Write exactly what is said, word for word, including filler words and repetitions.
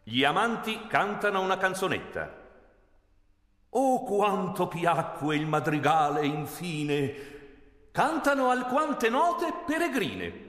Gli amanti cantano una canzonetta. Oh, quanto piacque il madrigale, infine, cantano alquante note peregrine.